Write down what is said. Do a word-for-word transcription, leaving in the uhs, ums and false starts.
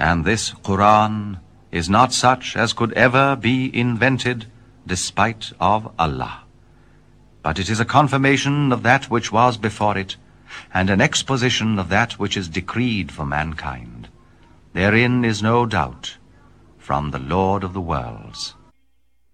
And this Quran is not such as could ever be invented despite of Allah, but it is a confirmation of that which was before it, and an exposition of that which is decreed for mankind. Therein is no doubt from the Lord of the worlds.